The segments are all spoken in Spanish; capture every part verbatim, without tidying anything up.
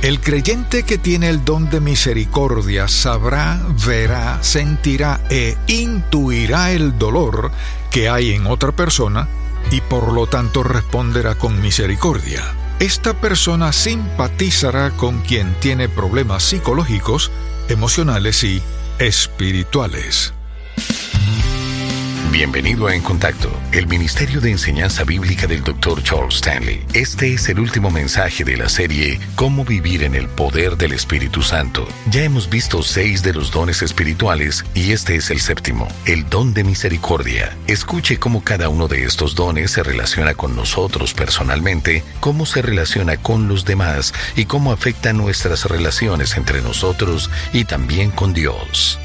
El creyente que tiene el don de misericordia sabrá, verá, sentirá e intuirá el dolor que hay en otra persona y por lo tanto responderá con misericordia. Esta persona simpatizará con quien tiene problemas psicológicos, emocionales y espirituales. Bienvenido a En Contacto, el Ministerio de Enseñanza Bíblica del doctor Charles Stanley. Este es el último mensaje de la serie Cómo vivir en el poder del Espíritu Santo. Ya hemos visto seis de los dones espirituales y este es el séptimo, el don de misericordia. Escuche cómo cada uno de estos dones se relaciona con nosotros personalmente, cómo se relaciona con los demás y cómo afecta nuestras relaciones entre nosotros y también con Dios.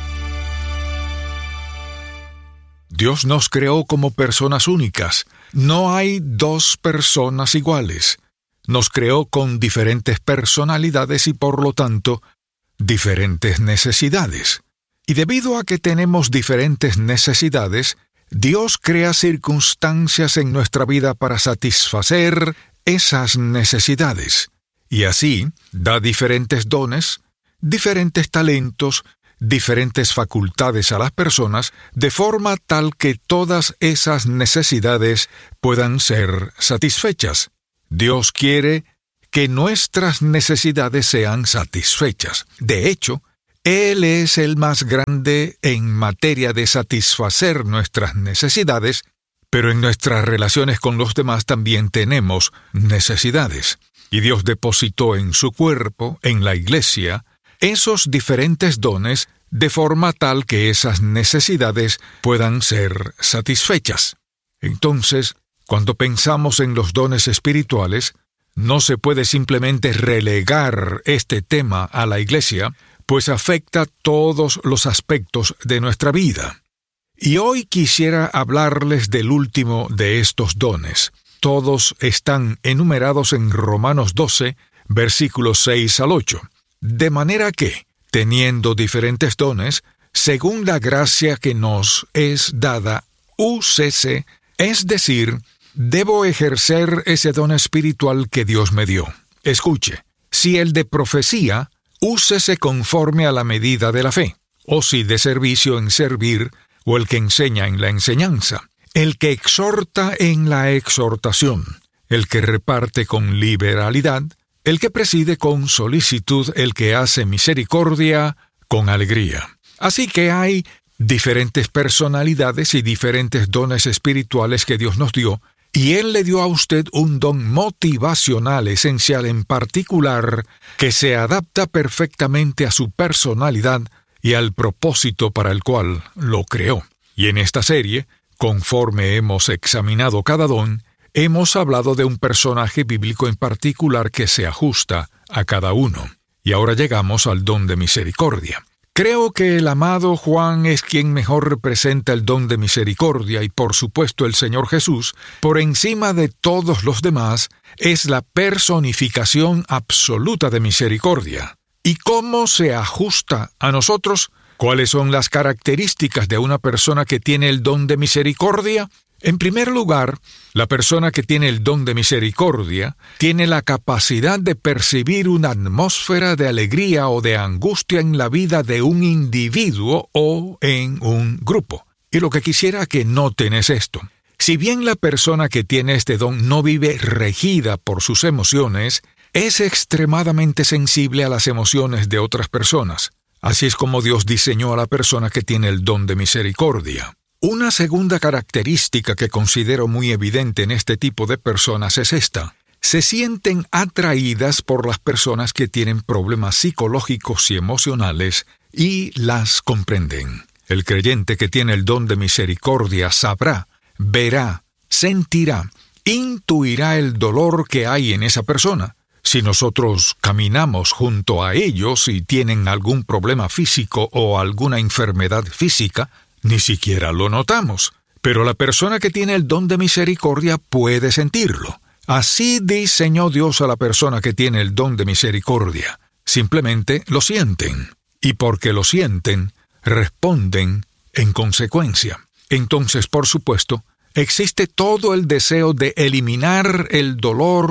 Dios nos creó como personas únicas. No hay dos personas iguales. Nos creó con diferentes personalidades y por lo tanto, diferentes necesidades. Y debido a que tenemos diferentes necesidades, Dios crea circunstancias en nuestra vida para satisfacer esas necesidades. Y así, da diferentes dones, diferentes talentos, diferentes facultades a las personas, de forma tal que todas esas necesidades puedan ser satisfechas. Dios quiere que nuestras necesidades sean satisfechas. De hecho, Él es el más grande en materia de satisfacer nuestras necesidades, pero en nuestras relaciones con los demás también tenemos necesidades. Y Dios depositó en su cuerpo, en la iglesia, esos diferentes dones de forma tal que esas necesidades puedan ser satisfechas. Entonces, cuando pensamos en los dones espirituales, no se puede simplemente relegar este tema a la iglesia, pues afecta todos los aspectos de nuestra vida. Y hoy quisiera hablarles del último de estos dones. Todos están enumerados en Romanos doce, versículos seis al ocho. De manera que, teniendo diferentes dones, según la gracia que nos es dada, úsese, es decir, debo ejercer ese don espiritual que Dios me dio. Escuche, si el de profecía, úsese conforme a la medida de la fe, o si de servicio en servir, o el que enseña en la enseñanza, el que exhorta en la exhortación, el que reparte con liberalidad, el que preside con solicitud, el que hace misericordia con alegría. Así que hay diferentes personalidades y diferentes dones espirituales que Dios nos dio, y Él le dio a usted un don motivacional esencial en particular que se adapta perfectamente a su personalidad y al propósito para el cual lo creó. Y en esta serie, conforme hemos examinado cada don, hemos hablado de un personaje bíblico en particular que se ajusta a cada uno. Y ahora llegamos al don de misericordia. Creo que el amado Juan es quien mejor representa el don de misericordia y por supuesto el Señor Jesús, por encima de todos los demás, es la personificación absoluta de misericordia. ¿Y cómo se ajusta a nosotros? ¿Cuáles son las características de una persona que tiene el don de misericordia? En primer lugar, la persona que tiene el don de misericordia tiene la capacidad de percibir una atmósfera de alegría o de angustia en la vida de un individuo o en un grupo. Y lo que quisiera que noten es esto. Si bien la persona que tiene este don no vive regida por sus emociones, es extremadamente sensible a las emociones de otras personas. Así es como Dios diseñó a la persona que tiene el don de misericordia. Una segunda característica que considero muy evidente en este tipo de personas es esta. Se sienten atraídas por las personas que tienen problemas psicológicos y emocionales y las comprenden. El creyente que tiene el don de misericordia sabrá, verá, sentirá, intuirá el dolor que hay en esa persona. Si nosotros caminamos junto a ellos y tienen algún problema físico o alguna enfermedad física, ni siquiera lo notamos, pero la persona que tiene el don de misericordia puede sentirlo. Así diseñó Dios a la persona que tiene el don de misericordia. Simplemente lo sienten, y porque lo sienten, responden en consecuencia. Entonces, por supuesto, existe todo el deseo de eliminar el dolor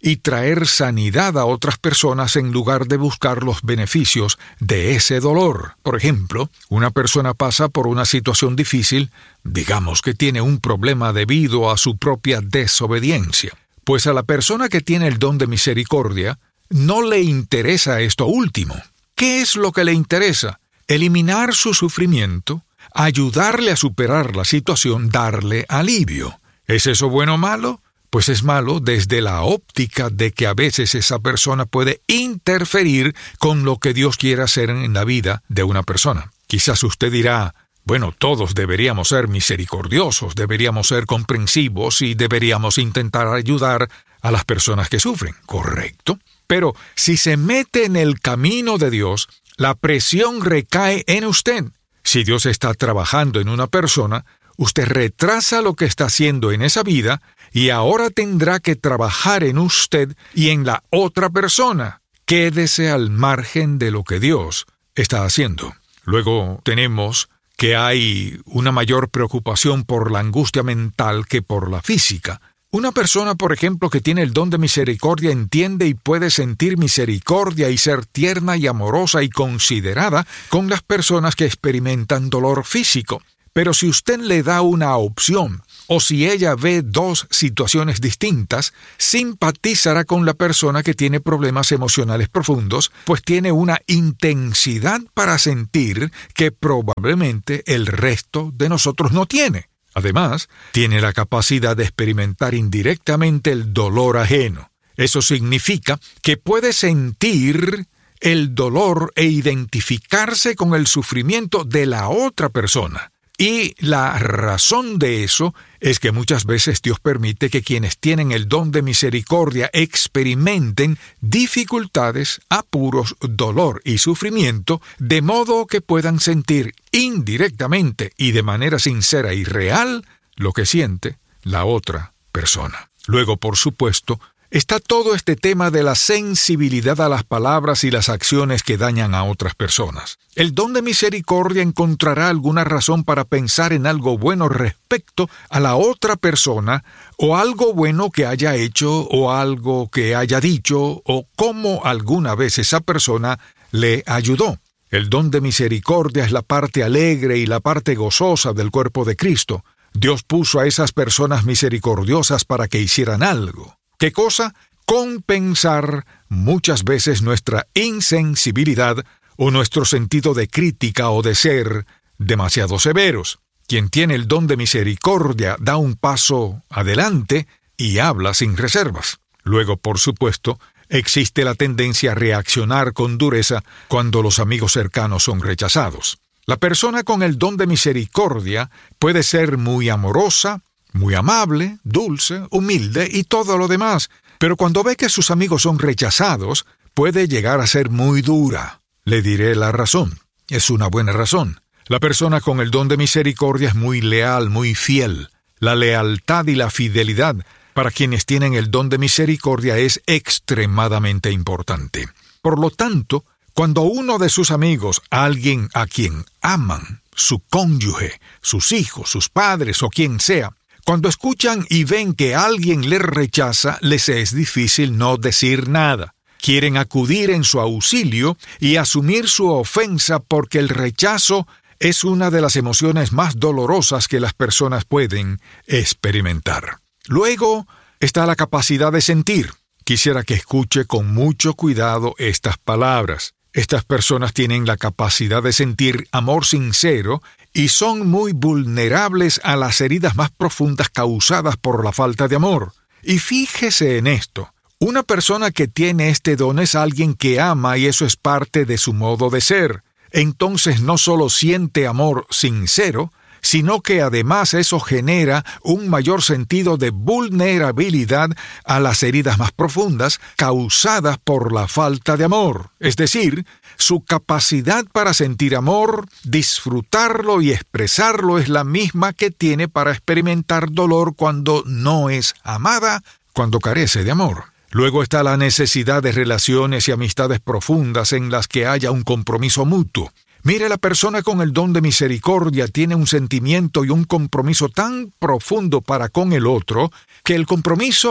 y traer sanidad a otras personas en lugar de buscar los beneficios de ese dolor. Por ejemplo, una persona pasa por una situación difícil, digamos que tiene un problema debido a su propia desobediencia. Pues a la persona que tiene el don de misericordia, no le interesa esto último. ¿Qué es lo que le interesa? Eliminar su sufrimiento, ayudarle a superar la situación, darle alivio. ¿Es eso bueno o malo? Pues es malo desde la óptica de que a veces esa persona puede interferir con lo que Dios quiere hacer en la vida de una persona. Quizás usted dirá, bueno, todos deberíamos ser misericordiosos, deberíamos ser comprensivos y deberíamos intentar ayudar a las personas que sufren. Correcto. Pero si se mete en el camino de Dios, la presión recae en usted. Si Dios está trabajando en una persona, usted retrasa lo que está haciendo en esa vida y ahora tendrá que trabajar en usted y en la otra persona. Quédese al margen de lo que Dios está haciendo. Luego tenemos que hay una mayor preocupación por la angustia mental que por la física. Una persona, por ejemplo, que tiene el don de misericordia entiende y puede sentir misericordia y ser tierna y amorosa y considerada con las personas que experimentan dolor físico. Pero si usted le da una opción, o si ella ve dos situaciones distintas, simpatizará con la persona que tiene problemas emocionales profundos, pues tiene una intensidad para sentir que probablemente el resto de nosotros no tiene. Además, tiene la capacidad de experimentar indirectamente el dolor ajeno. Eso significa que puede sentir el dolor e identificarse con el sufrimiento de la otra persona. Y la razón de eso es que muchas veces Dios permite que quienes tienen el don de misericordia experimenten dificultades, apuros, dolor y sufrimiento, de modo que puedan sentir indirectamente y de manera sincera y real lo que siente la otra persona. Luego, por supuesto, está todo este tema de la sensibilidad a las palabras y las acciones que dañan a otras personas. El don de misericordia encontrará alguna razón para pensar en algo bueno respecto a la otra persona, o algo bueno que haya hecho, o algo que haya dicho, o cómo alguna vez esa persona le ayudó. El don de misericordia es la parte alegre y la parte gozosa del cuerpo de Cristo. Dios puso a esas personas misericordiosas para que hicieran algo. ¿Qué cosa? Compensar muchas veces nuestra insensibilidad o nuestro sentido de crítica o de ser demasiado severos. Quien tiene el don de misericordia da un paso adelante y habla sin reservas. Luego, por supuesto, existe la tendencia a reaccionar con dureza cuando los amigos cercanos son rechazados. La persona con el don de misericordia puede ser muy amorosa, muy amable, dulce, humilde y todo lo demás, pero cuando ve que sus amigos son rechazados, puede llegar a ser muy dura. Le diré la razón. Es una buena razón. La persona con el don de misericordia es muy leal, muy fiel. La lealtad y la fidelidad para quienes tienen el don de misericordia es extremadamente importante. Por lo tanto, cuando uno de sus amigos, alguien a quien aman, su cónyuge, sus hijos, sus padres o quien sea, cuando escuchan y ven que alguien les rechaza, les es difícil no decir nada. Quieren acudir en su auxilio y asumir su ofensa porque el rechazo es una de las emociones más dolorosas que las personas pueden experimentar. Luego está la capacidad de sentir. Quisiera que escuche con mucho cuidado estas palabras. Estas personas tienen la capacidad de sentir amor sincero y son muy vulnerables a las heridas más profundas causadas por la falta de amor. Y fíjese en esto. Una persona que tiene este don es alguien que ama y eso es parte de su modo de ser. Entonces no solo siente amor sincero, sino que además eso genera un mayor sentido de vulnerabilidad a las heridas más profundas causadas por la falta de amor. Es decir, su capacidad para sentir amor, disfrutarlo y expresarlo es la misma que tiene para experimentar dolor cuando no es amada, cuando carece de amor. Luego está la necesidad de relaciones y amistades profundas en las que haya un compromiso mutuo. Mire, la persona con el don de misericordia tiene un sentimiento y un compromiso tan profundo para con el otro que el compromiso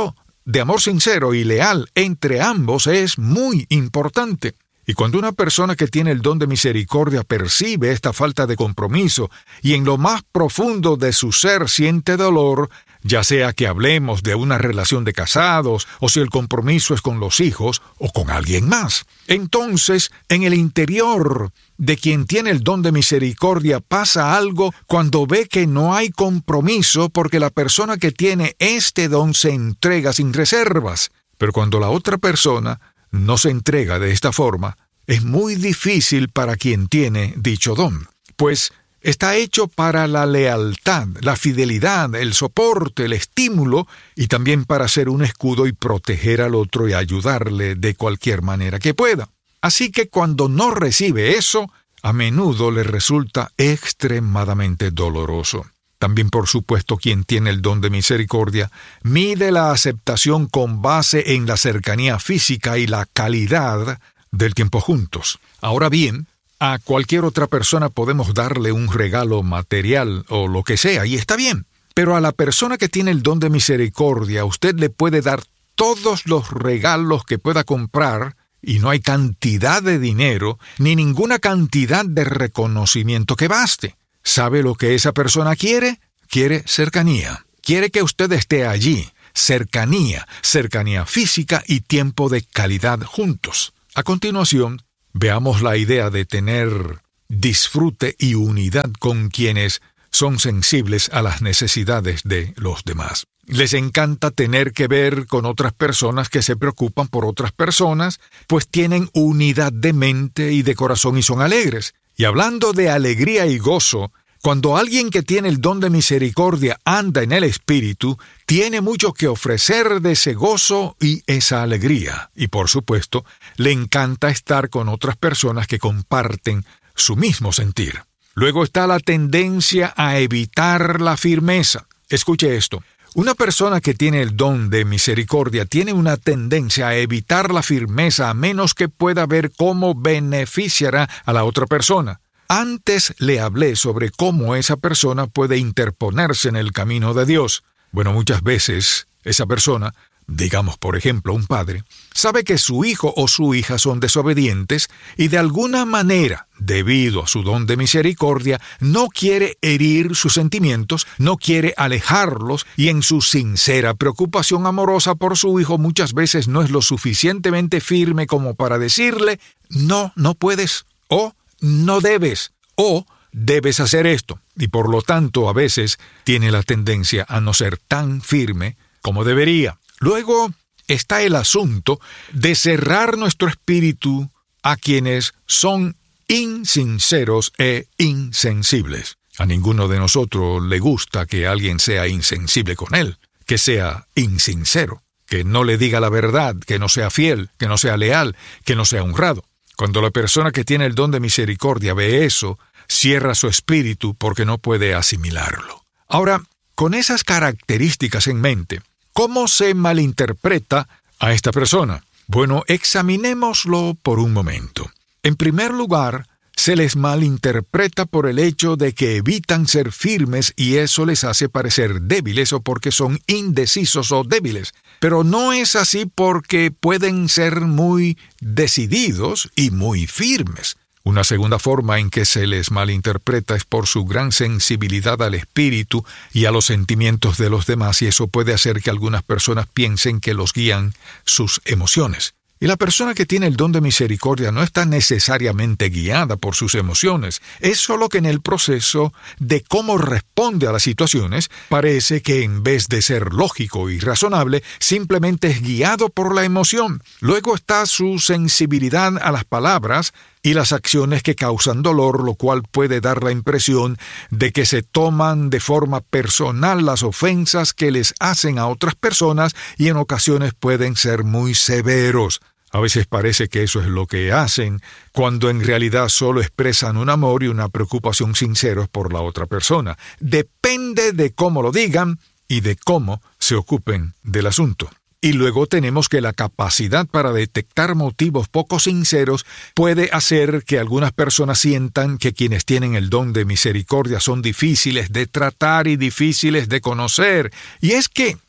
de amor sincero y leal entre ambos es muy importante. Y cuando una persona que tiene el don de misericordia percibe esta falta de compromiso y en lo más profundo de su ser siente dolor, ya sea que hablemos de una relación de casados o si el compromiso es con los hijos o con alguien más, entonces en el interior de quien tiene el don de misericordia pasa algo cuando ve que no hay compromiso porque la persona que tiene este don se entrega sin reservas. Pero cuando la otra persona no se entrega de esta forma, es muy difícil para quien tiene dicho don, pues está hecho para la lealtad, la fidelidad, el soporte, el estímulo y también para ser un escudo y proteger al otro y ayudarle de cualquier manera que pueda. Así que cuando no recibe eso, a menudo le resulta extremadamente doloroso. También, por supuesto, quien tiene el don de misericordia mide la aceptación con base en la cercanía física y la calidad del tiempo juntos. Ahora bien, a cualquier otra persona podemos darle un regalo material o lo que sea, y está bien. Pero a la persona que tiene el don de misericordia, usted le puede dar todos los regalos que pueda comprar, y no hay cantidad de dinero ni ninguna cantidad de reconocimiento que baste. ¿Sabe lo que esa persona quiere? Quiere cercanía. Quiere que usted esté allí. Cercanía, cercanía física y tiempo de calidad juntos. A continuación, veamos la idea de tener disfrute y unidad con quienes son sensibles a las necesidades de los demás. Les encanta tener que ver con otras personas que se preocupan por otras personas, pues tienen unidad de mente y de corazón y son alegres. Y hablando de alegría y gozo, cuando alguien que tiene el don de misericordia anda en el Espíritu, tiene mucho que ofrecer de ese gozo y esa alegría. Y por supuesto, le encanta estar con otras personas que comparten su mismo sentir. Luego está la tendencia a evitar la firmeza. Escuche esto. Una persona que tiene el don de misericordia tiene una tendencia a evitar la firmeza a menos que pueda ver cómo beneficiará a la otra persona. Antes le hablé sobre cómo esa persona puede interponerse en el camino de Dios. Bueno, muchas veces esa persona, digamos por ejemplo un padre, sabe que su hijo o su hija son desobedientes y de alguna manera, debido a su don de misericordia, no quiere herir sus sentimientos, no quiere alejarlos y en su sincera preocupación amorosa por su hijo muchas veces no es lo suficientemente firme como para decirle, no, no puedes, o no debes, o debes hacer esto, y por lo tanto a veces tiene la tendencia a no ser tan firme como debería. Luego está el asunto de cerrar nuestro espíritu a quienes son insinceros e insensibles. A ninguno de nosotros le gusta que alguien sea insensible con él, que sea insincero, que no le diga la verdad, que no sea fiel, que no sea leal, que no sea honrado. Cuando la persona que tiene el don de misericordia ve eso, cierra su espíritu porque no puede asimilarlo. Ahora, con esas características en mente, ¿cómo se malinterpreta a esta persona? Bueno, examinémoslo por un momento. En primer lugar, se les malinterpreta por el hecho de que evitan ser firmes y eso les hace parecer débiles o porque son indecisos o débiles. Pero no es así porque pueden ser muy decididos y muy firmes. Una segunda forma en que se les malinterpreta es por su gran sensibilidad al espíritu y a los sentimientos de los demás, y eso puede hacer que algunas personas piensen que los guían sus emociones. Y la persona que tiene el don de misericordia no está necesariamente guiada por sus emociones, es solo que en el proceso de cómo responde a las situaciones, parece que en vez de ser lógico y razonable, simplemente es guiado por la emoción. Luego está su sensibilidad a las palabras y las acciones que causan dolor, lo cual puede dar la impresión de que se toman de forma personal las ofensas que les hacen a otras personas y en ocasiones pueden ser muy severos. A veces parece que eso es lo que hacen, cuando en realidad solo expresan un amor y una preocupación sinceros por la otra persona. Depende de cómo lo digan y de cómo se ocupen del asunto. Y luego tenemos que la capacidad para detectar motivos poco sinceros puede hacer que algunas personas sientan que quienes tienen el don de misericordia son difíciles de tratar y difíciles de conocer. Y es que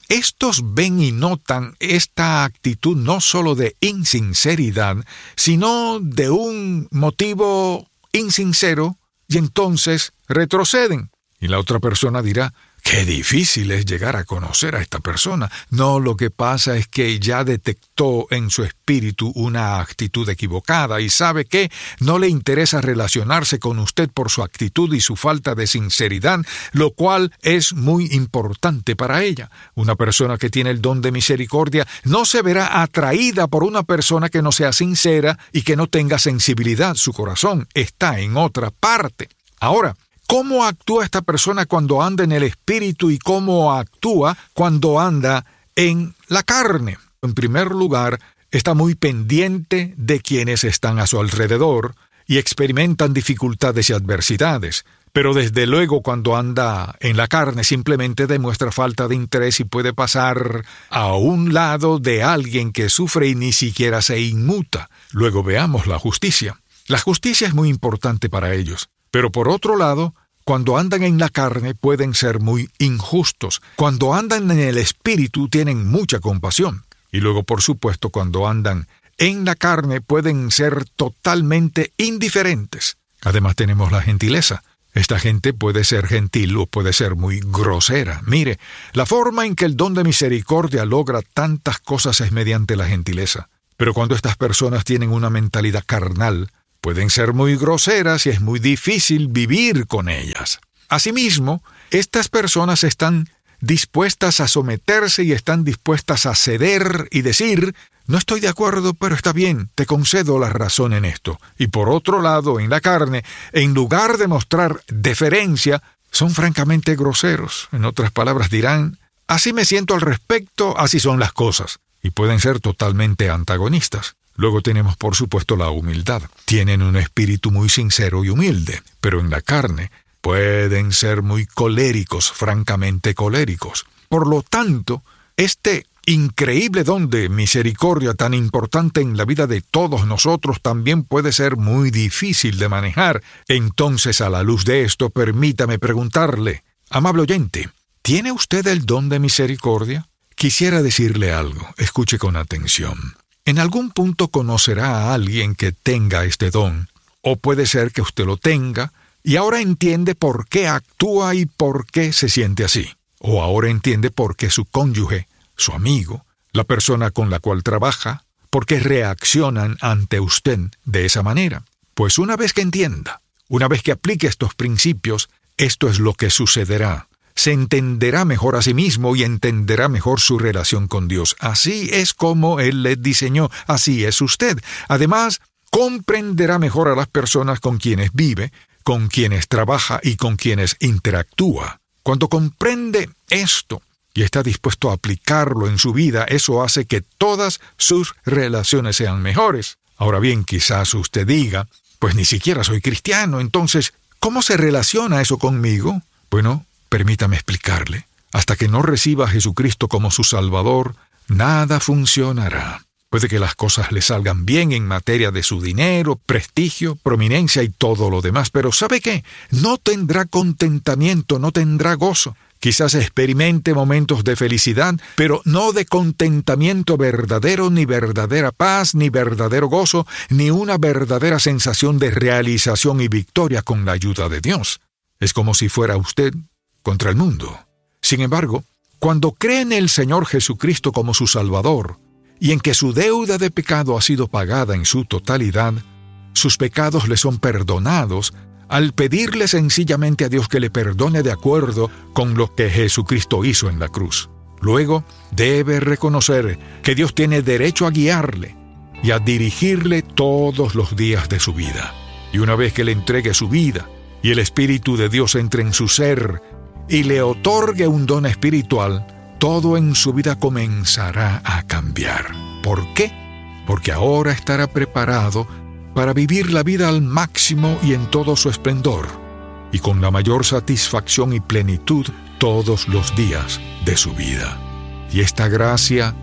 estos ven y notan esta actitud no solo de insinceridad, sino de un motivo insincero, y entonces retroceden. Y la otra persona dirá, qué difícil es llegar a conocer a esta persona. No, lo que pasa es que ya detectó en su espíritu una actitud equivocada y sabe que no le interesa relacionarse con usted por su actitud y su falta de sinceridad, lo cual es muy importante para ella. Una persona que tiene el don de misericordia no se verá atraída por una persona que no sea sincera y que no tenga sensibilidad. Su corazón está en otra parte. Ahora, ¿cómo actúa esta persona cuando anda en el espíritu y cómo actúa cuando anda en la carne? En primer lugar, está muy pendiente de quienes están a su alrededor y experimentan dificultades y adversidades. Pero desde luego cuando anda en la carne simplemente demuestra falta de interés y puede pasar a un lado de alguien que sufre y ni siquiera se inmuta. Luego veamos la justicia. La justicia es muy importante para ellos. Pero por otro lado, cuando andan en la carne pueden ser muy injustos. Cuando andan en el espíritu tienen mucha compasión. Y luego, por supuesto, cuando andan en la carne pueden ser totalmente indiferentes. Además tenemos la gentileza. Esta gente puede ser gentil o puede ser muy grosera. Mire, la forma en que el don de misericordia logra tantas cosas es mediante la gentileza. Pero cuando estas personas tienen una mentalidad carnal, pueden ser muy groseras y es muy difícil vivir con ellas. Asimismo, estas personas están dispuestas a someterse y están dispuestas a ceder y decir, no estoy de acuerdo, pero está bien, te concedo la razón en esto. Y por otro lado, en la carne, en lugar de mostrar deferencia, son francamente groseros. En otras palabras dirán, así me siento al respecto, así son las cosas. Y pueden ser totalmente antagonistas. Luego tenemos, por supuesto, la humildad. Tienen un espíritu muy sincero y humilde, pero en la carne pueden ser muy coléricos, francamente coléricos. Por lo tanto, este increíble don de misericordia tan importante en la vida de todos nosotros también puede ser muy difícil de manejar. Entonces, a la luz de esto, permítame preguntarle, amable oyente, ¿tiene usted el don de misericordia? Quisiera decirle algo, escuche con atención. En algún punto conocerá a alguien que tenga este don, o puede ser que usted lo tenga, y ahora entiende por qué actúa y por qué se siente así. O ahora entiende por qué su cónyuge, su amigo, la persona con la cual trabaja, por qué reaccionan ante usted de esa manera. Pues una vez que entienda, una vez que aplique estos principios, esto es lo que sucederá. Se entenderá mejor a sí mismo y entenderá mejor su relación con Dios. Así es como Él le diseñó, así es usted. Además, comprenderá mejor a las personas con quienes vive, con quienes trabaja y con quienes interactúa. Cuando comprende esto y está dispuesto a aplicarlo en su vida, eso hace que todas sus relaciones sean mejores. Ahora bien, quizás usted diga, pues ni siquiera soy cristiano, entonces, ¿cómo se relaciona eso conmigo? Bueno, permítame explicarle. Hasta que no reciba a Jesucristo como su Salvador, nada funcionará. Puede que las cosas le salgan bien en materia de su dinero, prestigio, prominencia y todo lo demás, pero ¿sabe qué? No tendrá contentamiento, no tendrá gozo. Quizás experimente momentos de felicidad, pero no de contentamiento verdadero, ni verdadera paz, ni verdadero gozo, ni una verdadera sensación de realización y victoria con la ayuda de Dios. Es como si fuera usted contra el mundo. Sin embargo, cuando cree en el Señor Jesucristo como su Salvador, y en que su deuda de pecado ha sido pagada en su totalidad, sus pecados le son perdonados al pedirle sencillamente a Dios que le perdone de acuerdo con lo que Jesucristo hizo en la cruz. Luego, debe reconocer que Dios tiene derecho a guiarle y a dirigirle todos los días de su vida. Y una vez que le entregue su vida y el Espíritu de Dios entre en su ser y le otorgue un don espiritual, todo en su vida comenzará a cambiar. ¿Por qué? Porque ahora estará preparado para vivir la vida al máximo y en todo su esplendor, y con la mayor satisfacción y plenitud todos los días de su vida. Y esta gracia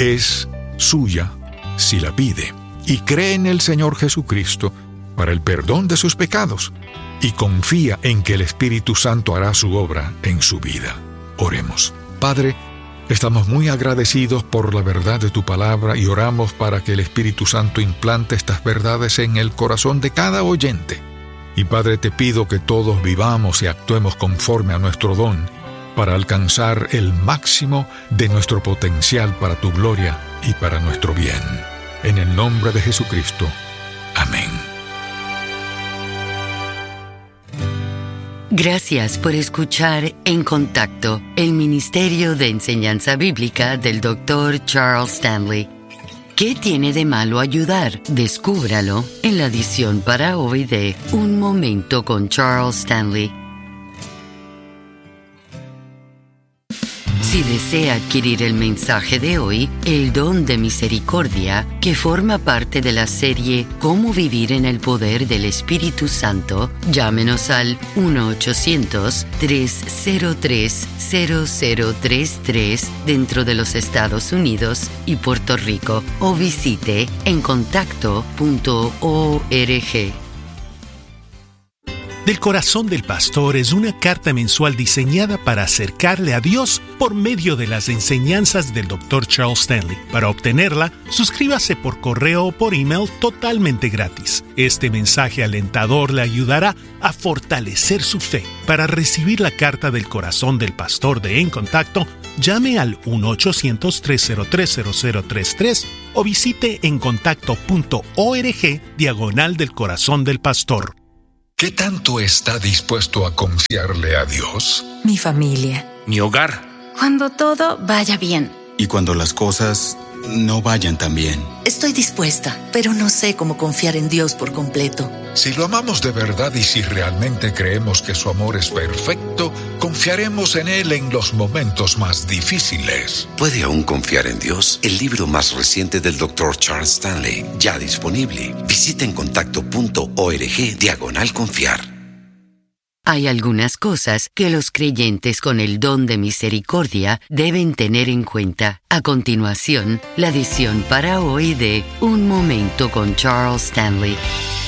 es suya si la pide, y cree en el Señor Jesucristo para el perdón de sus pecados, y confía en que el Espíritu Santo hará su obra en su vida. Oremos. Padre, Estamos muy agradecidos por la verdad de tu palabra y oramos para que el Espíritu Santo implante estas verdades en el corazón de cada oyente. Y Padre, te pido que todos vivamos y actuemos conforme a nuestro don para alcanzar el máximo de nuestro potencial para tu gloria y para nuestro bien. En el nombre de Jesucristo. Amén. Gracias por escuchar En Contacto, el Ministerio de Enseñanza Bíblica del doctor Charles Stanley. ¿Qué tiene de malo ayudar? Descúbralo en la edición para hoy de Un Momento con Charles Stanley. Si desea adquirir el mensaje de hoy, El Don de Misericordia, que forma parte de la serie Cómo Vivir en el Poder del Espíritu Santo, llámenos al uno ochocientos, tres cero tres, cero cero tres tres dentro de los Estados Unidos y Puerto Rico o visite en contacto punto org. Del Corazón del Pastor es una carta mensual diseñada para acercarle a Dios por medio de las enseñanzas del doctor Charles Stanley. Para obtenerla, suscríbase por correo o por email totalmente gratis. Este mensaje alentador le ayudará a fortalecer su fe. Para recibir la carta del Corazón del Pastor de En Contacto, llame al uno ochocientos, tres cero tres, cero cero tres tres o visite en contacto punto org diagonal del Corazón del Pastor. ¿Qué tanto está dispuesto a confiarle a Dios? Mi familia. Mi hogar. Cuando todo vaya bien. Y cuando las cosas no vayan tan bien. Estoy dispuesta, pero no sé cómo confiar en Dios por completo. Si lo amamos de verdad y si realmente creemos que su amor es perfecto, confiaremos en Él en los momentos más difíciles. ¿Puede aún confiar en Dios? El libro más reciente del doctor Charles Stanley, ya disponible. Visita en contacto punto org diagonal confiar. Hay algunas cosas que los creyentes con el don de misericordia deben tener en cuenta. A continuación, la edición para hoy de Un Momento con Charles Stanley.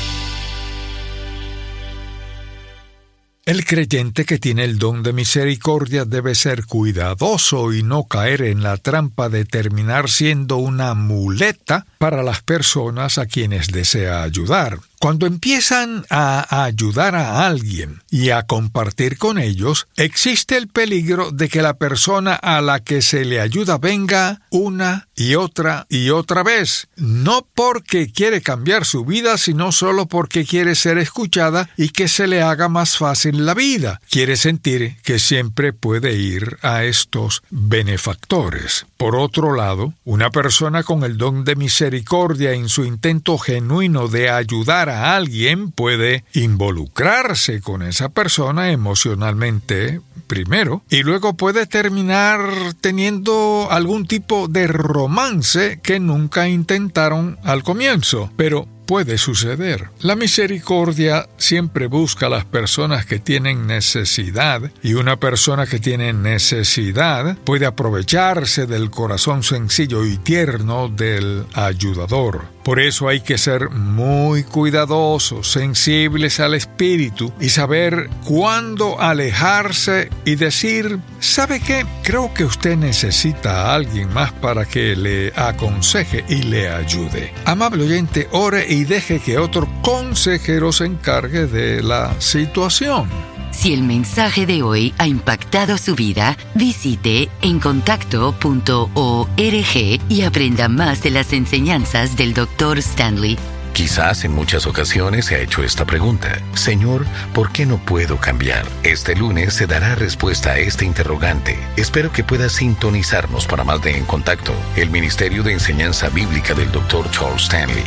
El creyente que tiene el don de misericordia debe ser cuidadoso y no caer en la trampa de terminar siendo una muleta para las personas a quienes desea ayudar. Cuando empiezan a ayudar a alguien y a compartir con ellos, existe el peligro de que la persona a la que se le ayuda venga una y otra y otra vez, no porque quiere cambiar su vida, sino solo porque quiere ser escuchada y que se le haga más fácil la vida. Quiere sentir que siempre puede ir a estos benefactores. Por otro lado, una persona con el don de misericordia en su intento genuino de ayudar a alguien puede involucrarse con esa persona emocionalmente primero y luego puede terminar teniendo algún tipo de romance que nunca intentaron al comienzo, pero puede suceder. La misericordia siempre busca a las personas que tienen necesidad y una persona que tiene necesidad puede aprovecharse del corazón sencillo y tierno del ayudador. Por eso hay que ser muy cuidadosos, sensibles al espíritu y saber cuándo alejarse y decir, ¿sabe qué? Creo que usted necesita a alguien más para que le aconseje y le ayude. Amable oyente, ore y deje que otro consejero se encargue de la situación. Si el mensaje de hoy ha impactado su vida, visite en contacto punto org y aprenda más de las enseñanzas del doctor Stanley. Quizás en muchas ocasiones se ha hecho esta pregunta: Señor, ¿por qué no puedo cambiar? Este lunes se dará respuesta a este interrogante. Espero que puedas sintonizarnos para más de En Contacto, el Ministerio de Enseñanza Bíblica del doctor Charles Stanley.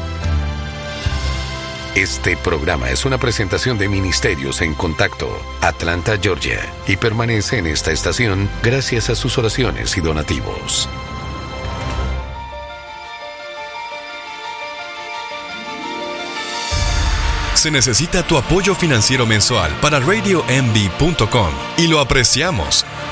Este programa es una presentación de Ministerios en Contacto, Atlanta, Georgia, y permanece en esta estación gracias a sus oraciones y donativos. Se necesita tu apoyo financiero mensual para radio m b punto com y lo apreciamos.